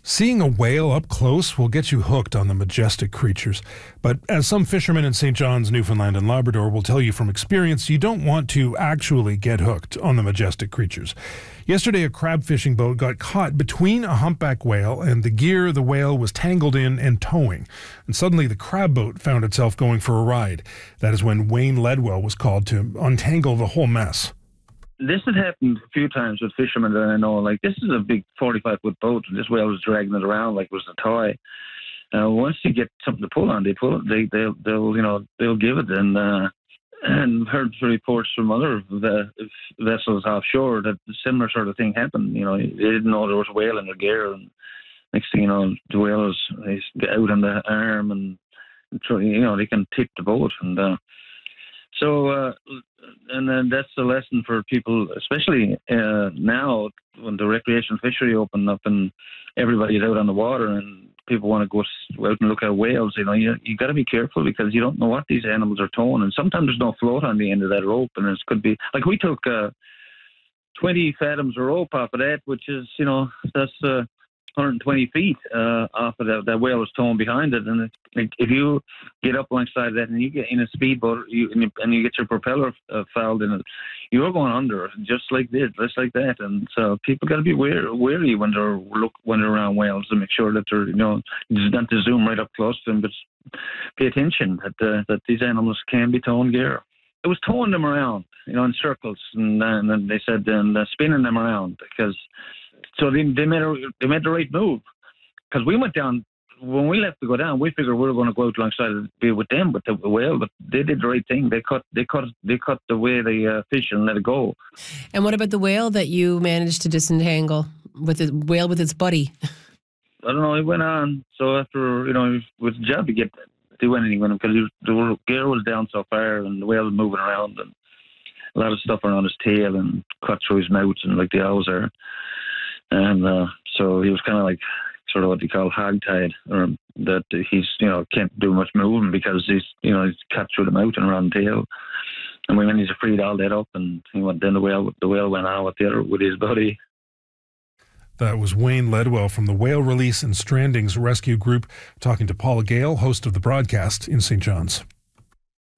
Seeing a whale up close will get you hooked on the majestic creatures. But as some fishermen in St. John's, Newfoundland and Labrador will tell you from experience, you don't want to actually get hooked on the majestic creatures. Yesterday, a crab fishing boat got caught between a humpback whale and the gear the whale was tangled in and towing. And suddenly the crab boat found itself going for a ride. That is when Wayne Ledwell was called to untangle the whole mess. This had happened a few times with fishermen that I know. Like, this is a big 45-foot boat, and this whale was dragging it around like it was a toy. Once you get something to pull on, they pull it. They'll give it. And heard reports from other vessels offshore that a similar sort of thing happened. You know, they didn't know there was a whale in their gear, and next thing you know, the whale is out on the arm, and they can tip the boat, and then that's the lesson for people, especially now when the recreational fishery opened up and everybody's out on the water and people want to go out and look at whales. You got to be careful because you don't know what these animals are towing, and sometimes there's no float on the end of that rope, and it could be like we took 20 fathoms of rope off of that, which is that's 120 feet off of that whale was towing behind it. And if you get up alongside that and you get in a speedboat and you get your propeller fouled in it, you're going under just like that. And so people got to be wary when they're around whales to make sure that they're not to zoom right up close to them, but pay attention that these animals can be towing gear. It was towing them around, in circles, and then they said spinning them around because. So they made the right move because we went down. When we left to go down, we figured we were going to go out alongside and be with them with the whale, but they did the right thing. They cut the way they fish and let it go. And what about the whale that you managed to disentangle with the whale with its buddy? I don't know. It went on. So after it was a job to do anything with him because the gear was down so far and the whale was moving around and a lot of stuff around his tail and cut through his mouth and like the owls are. And so he was kind of like sort of what they call hog-tied, or that he's can't do much moving because he's cut through the mouth and around the tail. And we managed to free all that up, and then the whale went on with his buddy. That was Wayne Ledwell from the Whale Release and Strandings Rescue Group talking to Paula Gale, host of the broadcast in St. John's.